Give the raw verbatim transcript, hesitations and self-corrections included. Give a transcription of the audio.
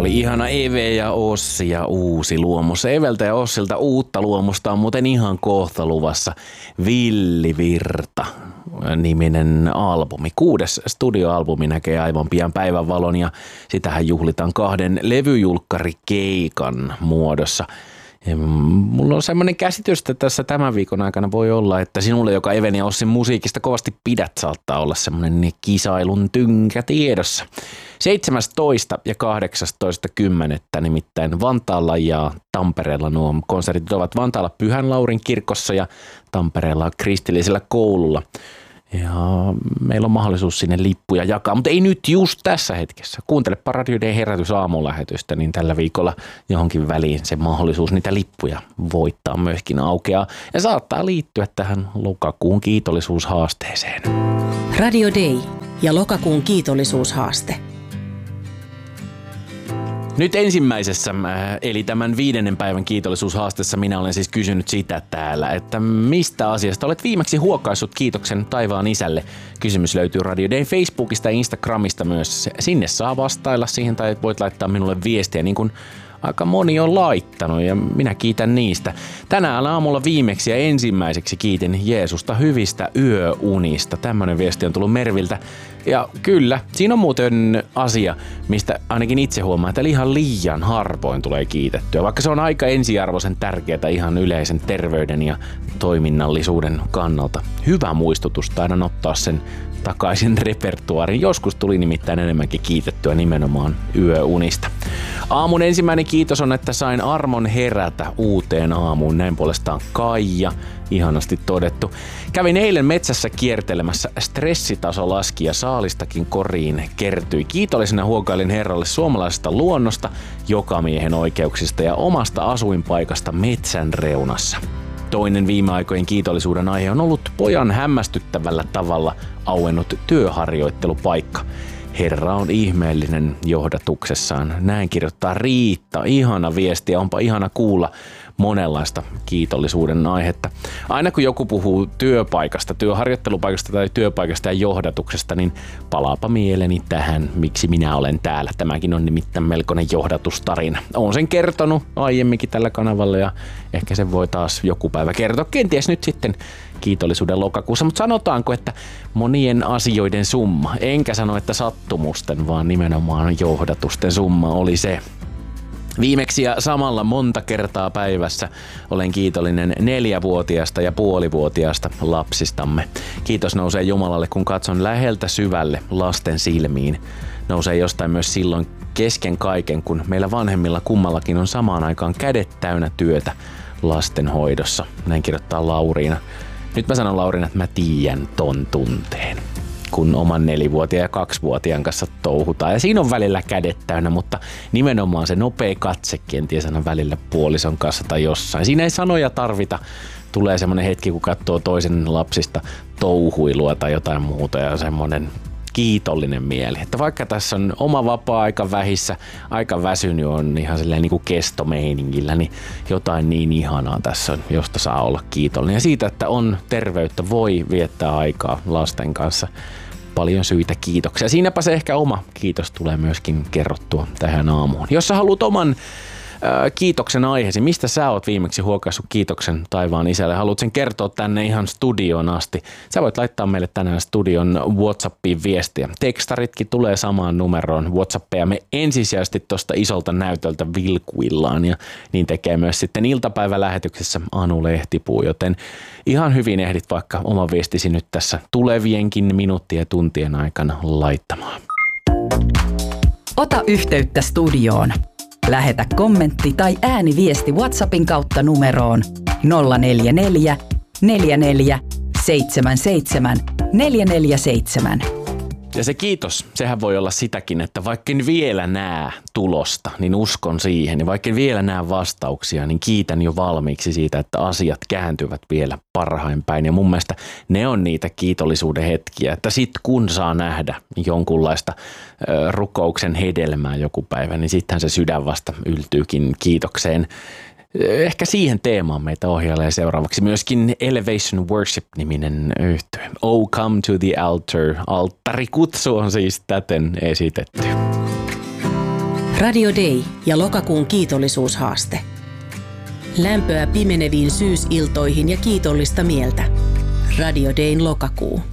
oli ihana Eve ja Ossi ja uusi luomus. Eveltä ja Ossilta uutta luomusta on muuten ihan kohta luvassa Villivirta niminen albumi. Kuudes studioalbumi näkee aivan pian päivänvalon ja sitähän juhlitaan kahden levyjulkkarikeikan muodossa. Ja mulla on semmoinen käsitys, että tässä tämän viikon aikana voi olla, että sinulle, joka Even ja Ossin musiikista kovasti pidät, saattaa olla semmoinen kisailun tynkä tiedossa. seitsemästoista ja kahdeksastoista kymmenettä nimittäin Vantaalla ja Tampereella nuo konsertit ovat Vantaalla Pyhän Laurin kirkossa ja Tampereella kristillisellä koululla. Ja meillä on mahdollisuus sinne lippuja jakaa, mutta ei nyt just tässä hetkessä. Kuuntelepa Radio Day herätys aamulähetystä, niin tällä viikolla johonkin väliin se mahdollisuus niitä lippuja voittaa myöskin aukeaa. Ja saattaa liittyä tähän lokakuun kiitollisuushaasteeseen. Radio Day ja lokakuun kiitollisuushaaste. Nyt ensimmäisessä, eli tämän viidennen päivän kiitollisuushaasteessa minä olen siis kysynyt sitä täällä, että mistä asiasta olet viimeksi huokaissut kiitoksen taivaan isälle. Kysymys löytyy Radio Day Facebookista ja Instagramista myös. Sinne saa vastailla siihen tai voit laittaa minulle viestiä niin kuin aika moni on laittanut ja minä kiitän niistä. Tänään aamulla viimeksi ja ensimmäiseksi kiitin Jeesusta hyvistä yöunista. Tämmöinen viesti on tullut Merviltä. Ja kyllä, siinä on muuten asia, mistä ainakin itse huomaan, että ihan liian harvoin tulee kiitettyä. Vaikka se on aika ensiarvoisen tärkeää ihan yleisen terveyden ja toiminnallisuuden kannalta. Hyvä muistutus, taidan ottaa sen takaisin repertuaariin. Joskus tuli nimittäin enemmänkin kiitettyä nimenomaan yöunista. Aamun ensimmäinen kiitos on, että sain armon herätä uuteen aamuun. Näin puolestaan Kaija. Ihanasti todettu. Kävin eilen metsässä kiertelemässä. Stressitaso laski ja saalistakin koriin kertyi. Kiitollisena huokailin Herralle suomalaisesta luonnosta, jokamiehen oikeuksista ja omasta asuinpaikasta metsän reunassa. Toinen viime aikojen kiitollisuuden aihe on ollut pojan hämmästyttävällä tavalla auennut työharjoittelupaikka. Herra on ihmeellinen johdatuksessaan. Näin kirjoittaa Riitta. Ihana viesti ja onpa ihana kuulla monenlaista kiitollisuuden aihetta. Aina kun joku puhuu työpaikasta, työharjoittelupaikasta tai työpaikasta ja johdatuksesta, niin palaapa mieleni tähän, miksi minä olen täällä. Tämäkin on nimittäin melkoinen johdatustarina. Olen sen kertonut aiemminkin tällä kanavalla ja ehkä sen voi taas joku päivä kertoa. Kenties nyt sitten kiitollisuuden lokakuussa, mutta sanotaanko, että monien asioiden summa, enkä sano, että sattumusten, vaan nimenomaan johdatusten summa oli se. Viimeksi ja samalla monta kertaa päivässä olen kiitollinen neljävuotiaasta ja puolivuotiaasta lapsistamme. Kiitos nousee Jumalalle, kun katson läheltä syvälle lasten silmiin. Nousee jostain myös silloin kesken kaiken, kun meillä vanhemmilla kummallakin on samaan aikaan kädet täynnä työtä lastenhoidossa. Näin kirjoittaa Lauriina. Nyt mä sanon Lauriina, että mä tiedän ton tunteen, kun oman nelivuotiaan ja kaksivuotiaan kanssa touhutaan. Ja siinä on välillä kädet täynnä, mutta nimenomaan se nopea katse kenties aina välillä puolison kanssa tai jossain. Siinä ei sanoja tarvita. Tulee semmoinen hetki, kun katsoo toisen lapsista touhuilua tai jotain muuta ja semmoinen kiitollinen mieli. Että vaikka tässä on oma vapaa-aika vähissä, aika väsynyt on ihan silleen niin kuin kestomeiningillä, niin jotain niin ihanaa tässä on, josta saa olla kiitollinen. Ja siitä, että on terveyttä, voi viettää aikaa lasten kanssa. Paljon syitä kiitoksia. Siinäpä se ehkä oma kiitos tulee myöskin kerrottua tähän aamuun. Jos sä haluat oman kiitoksen aiheesi. Mistä sä oot viimeksi huokaissut kiitoksen taivaan isälle? Haluat sen kertoa tänne ihan studioon asti? Sä voit laittaa meille tänään studion WhatsAppiin viestiä. Tekstaritkin tulee samaan numeroon. WhatsAppia me ensisijaisesti tuosta isolta näytöltä vilkuillaan ja niin tekee myös sitten iltapäivälähetyksessä Anu Lehtipuu, joten ihan hyvin ehdit vaikka oma viestisi nyt tässä tulevienkin minuuttien ja tuntien aikana laittamaan. Ota yhteyttä studioon. Lähetä kommentti tai ääniviesti WhatsAppin kautta numeroon nolla neljä neljä, neljä neljä, seitsemän seitsemän, neljä neljä seitsemän. Ja se kiitos, sehän voi olla sitäkin, että vaikka en vielä näe tulosta, niin uskon siihen. Ja vaikka en vielä näe vastauksia, niin kiitän jo valmiiksi siitä, että asiat kääntyvät vielä parhain päin. Ja mun mielestä ne on niitä kiitollisuuden hetkiä, että sit kun saa nähdä jonkunlaista ö, rukouksen hedelmää joku päivä, niin sittenhän se sydän vasta yltyykin kiitokseen. Ehkä siihen teemaan meitä ohjailee seuraavaksi myöskin Elevation Worship-niminen yhtye. Oh, come to the altar. Alttarikutsu on siis täten esitetty. Radio Day ja lokakuun kiitollisuushaaste. Lämpöä pimeneviin syysiltoihin ja kiitollista mieltä. Radio Dayn lokakuu.